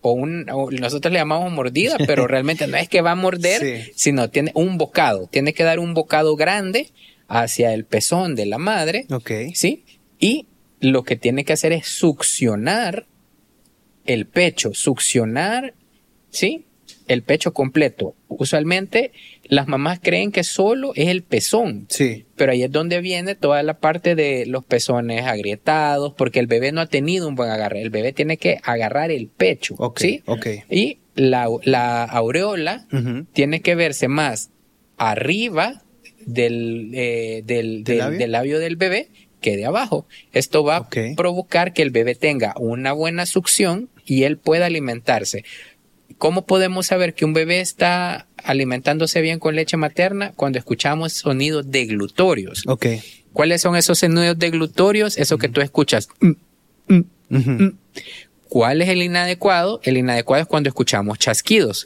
o nosotros le llamamos mordida, pero realmente no es que va a morder, sino tiene un bocado. Tiene que dar un bocado grande hacia el pezón de la madre, ¿sí? Y lo que tiene que hacer es succionar el pecho, ¿sí? El pecho completo. Usualmente las mamás creen que solo es el pezón, pero ahí es donde viene toda la parte de los pezones agrietados, porque el bebé no ha tenido un buen agarre. El bebé tiene que agarrar el pecho, ¿sí? Y la aureola tiene que verse más arriba del labio del bebé que de abajo. Esto va a provocar que el bebé tenga una buena succión y él pueda alimentarse. ¿Cómo podemos saber que un bebé está alimentándose bien con leche materna? Cuando escuchamos sonidos deglutorios. ¿Cuáles son esos sonidos deglutorios? Eso que tú escuchas. ¿Cuál es el inadecuado? El inadecuado es cuando escuchamos chasquidos.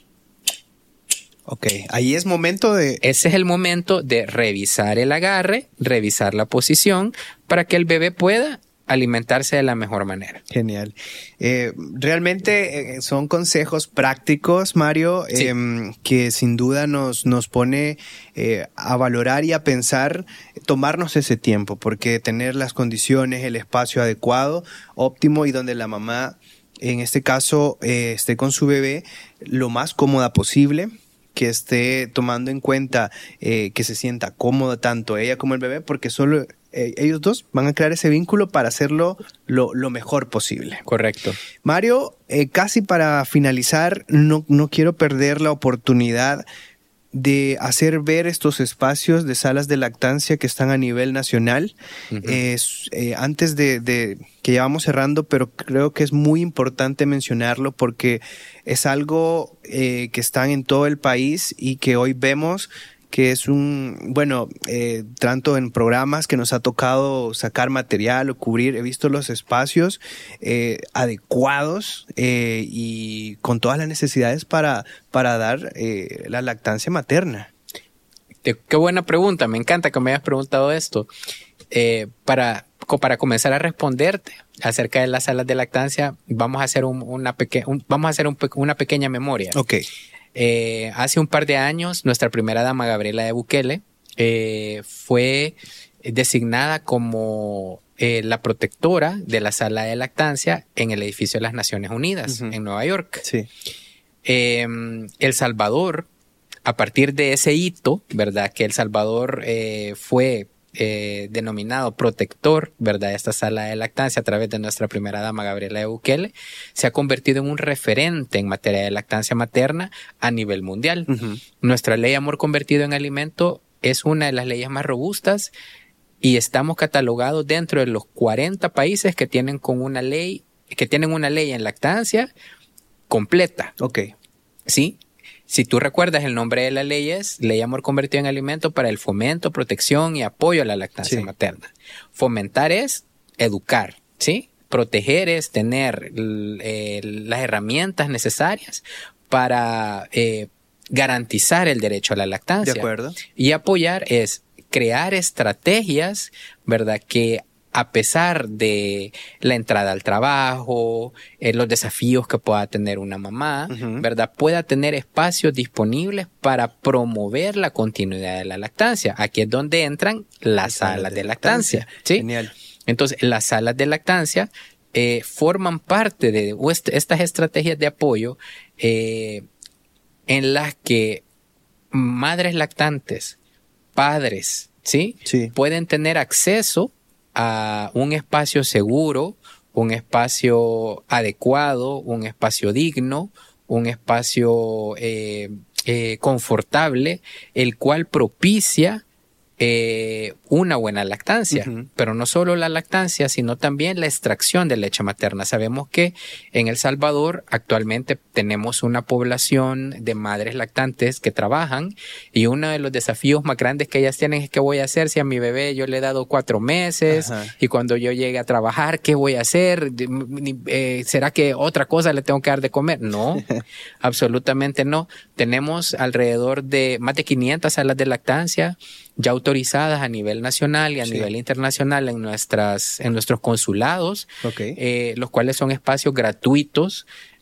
Ahí es momento de... Ese es el momento de revisar el agarre, revisar la posición, para que el bebé pueda alimentarse de la mejor manera. Genial. Realmente son consejos prácticos, Mario, que sin duda nos pone a valorar y a pensar, tomarnos ese tiempo, porque tener las condiciones, el espacio adecuado, óptimo, y donde la mamá, en este caso, esté con su bebé lo más cómoda posible, que esté tomando en cuenta que se sienta cómoda tanto ella como el bebé, porque solo ellos dos van a crear ese vínculo para hacerlo lo mejor posible. Correcto. Mario, casi para finalizar, no quiero perder la oportunidad de hacer ver estos espacios de salas de lactancia que están a nivel nacional. Antes de que ya vamos cerrando, pero creo que es muy importante mencionarlo porque es algo que están en todo el país y que hoy vemos que es tanto en programas que nos ha tocado sacar material o cubrir, he visto los espacios adecuados y con todas las necesidades para dar la lactancia materna. Qué buena pregunta, me encanta que me hayas preguntado esto. Para comenzar a responderte acerca de las salas de lactancia, vamos a hacer una pequeña memoria. Hace un par de años, nuestra primera dama, Gabriela de Bukele, fue designada como la protectora de la sala de lactancia en el edificio de las Naciones Unidas, en Nueva York. El Salvador, a partir de ese hito, ¿verdad? Que El Salvador fue denominado protector, ¿verdad?, de esta sala de lactancia a través de nuestra primera dama Gabriela de Bukele, se ha convertido en un referente en materia de lactancia materna a nivel mundial. Nuestra ley Amor Convertido en Alimento es una de las leyes más robustas y estamos catalogados dentro de los 40 países que tienen una ley en lactancia completa. ¿Sí? Si tú recuerdas, el nombre de la ley es Ley Amor Convertido en Alimento para el fomento, protección y apoyo a la lactancia materna. Fomentar es educar, ¿sí? Proteger es tener las herramientas necesarias para garantizar el derecho a la lactancia. De acuerdo. Y apoyar es crear estrategias, ¿verdad?, que a pesar de la entrada al trabajo, los desafíos que pueda tener una mamá, ¿verdad?, pueda tener espacios disponibles para promover la continuidad de la lactancia. Aquí es donde entran las salas de lactancia. ¿Sí? Genial. Entonces, las salas de lactancia forman parte de estas estrategias de apoyo en las que madres lactantes, padres, ¿sí?, pueden tener acceso a un espacio seguro, un espacio adecuado, un espacio digno, un espacio confortable, el cual propicia una buena lactancia, pero no solo la lactancia, sino también la extracción de leche materna. Sabemos que en El Salvador actualmente tenemos una población de madres lactantes que trabajan y uno de los desafíos más grandes que ellas tienen es ¿qué voy a hacer si a mi bebé yo le he dado 4 meses? Y cuando yo llegue a trabajar, ¿qué voy a hacer? ¿Será que otra cosa le tengo que dar de comer? No, absolutamente no. Tenemos alrededor de más de 500 salas de lactancia ya autorizadas a nivel nacional y a nivel internacional en nuestros consulados, los cuales son espacios gratuitos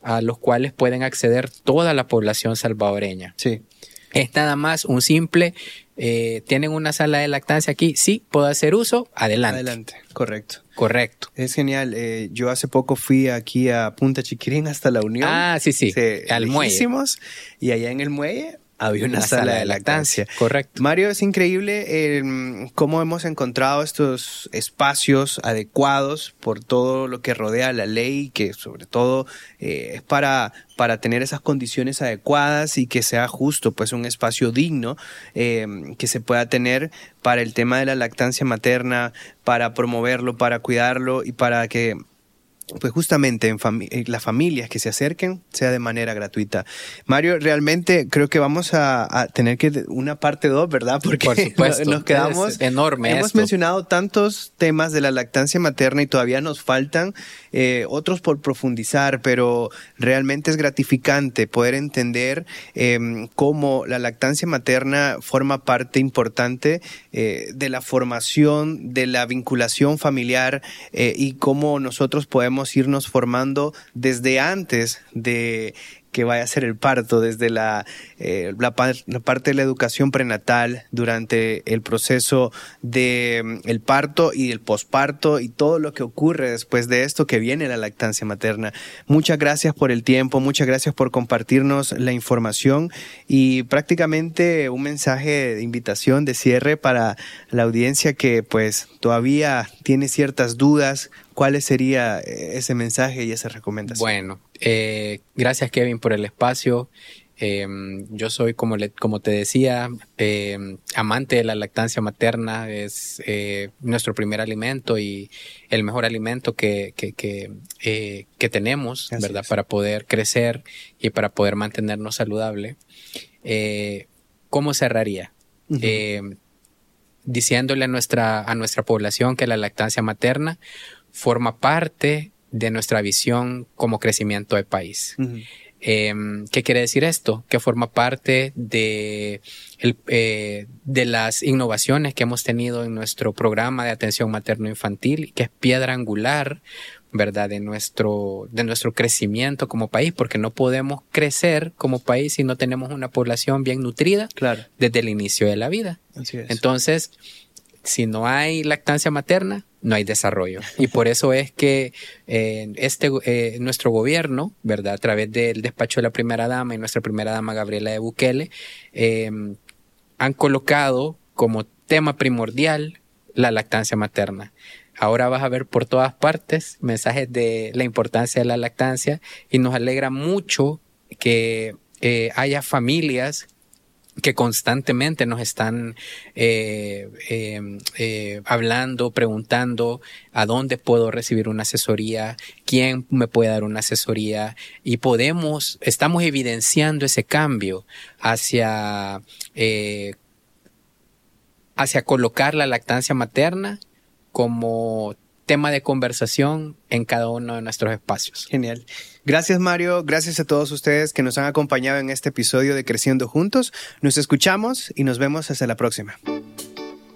a los cuales pueden acceder toda la población salvadoreña. Sí. Es nada más un simple, ¿tienen una sala de lactancia aquí? Sí, ¿puedo hacer uso? Adelante. Adelante, correcto. Correcto. Es genial. Yo hace poco fui aquí a Punta Chiquirín hasta La Unión. Ah, sí. Al muelle. Y allá en el muelle había una sala de lactancia. Correcto. Mario, es increíble cómo hemos encontrado estos espacios adecuados por todo lo que rodea la ley, que sobre todo es para tener esas condiciones adecuadas y que sea justo, pues un espacio digno que se pueda tener para el tema de la lactancia materna, para promoverlo, para cuidarlo y para que pues justamente las familias que se acerquen sea de manera gratuita. Mario, realmente creo que vamos a tener que una parte 2, ¿verdad? Porque por supuesto, nos quedamos es enorme. Hemos mencionado tantos temas de la lactancia materna y todavía nos faltan otros por profundizar, pero realmente es gratificante poder entender cómo la lactancia materna forma parte importante de la formación, de la vinculación familiar y cómo nosotros podemos irnos formando desde antes de que vaya a ser el parto, desde la parte de la educación prenatal, durante el proceso del parto y el posparto y todo lo que ocurre después de esto que viene la lactancia materna. Muchas gracias por el tiempo, muchas gracias por compartirnos la información y prácticamente un mensaje de invitación, de cierre para la audiencia que pues todavía tiene ciertas dudas. ¿Cuál sería ese mensaje y esa recomendación? Bueno, gracias Kevin por el espacio. Yo soy, como te decía, amante de la lactancia materna. Es nuestro primer alimento y el mejor alimento que tenemos, así ¿verdad? Es. Para poder crecer y para poder mantenernos saludables. ¿Cómo cerraría? Uh-huh. Diciéndole a nuestra población que la lactancia materna forma parte de nuestra visión como crecimiento de país. Uh-huh. ¿Qué quiere decir esto? Que forma parte de las innovaciones que hemos tenido en nuestro programa de atención materno-infantil, que es piedra angular, ¿verdad? de nuestro crecimiento como país, porque no podemos crecer como país si no tenemos una población bien nutrida. Claro. Desde el inicio de la vida. Así es. Entonces, si no hay lactancia materna, no hay desarrollo. Y por eso es que nuestro gobierno, ¿verdad? A través del despacho de la primera dama y nuestra primera dama Gabriela de Bukele, han colocado como tema primordial la lactancia materna. Ahora vas a ver por todas partes mensajes de la importancia de la lactancia y nos alegra mucho que haya familias que constantemente nos están hablando, preguntando a dónde puedo recibir una asesoría, quién me puede dar una asesoría, y estamos evidenciando ese cambio hacia colocar la lactancia materna como tema de conversación en cada uno de nuestros espacios. Genial. Gracias, Mario. Gracias a todos ustedes que nos han acompañado en este episodio de Creciendo Juntos. Nos escuchamos y nos vemos hasta la próxima.